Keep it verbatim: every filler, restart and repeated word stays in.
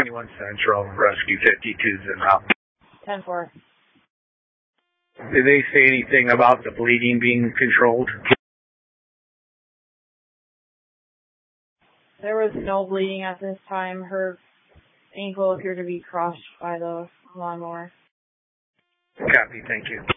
twenty-one Central, Rescue fifty-two is en route. ten four. Did they say anything about the bleeding being controlled? There was no bleeding at this time. Her ankle appeared to be crushed by the lawnmower. Copy, thank you.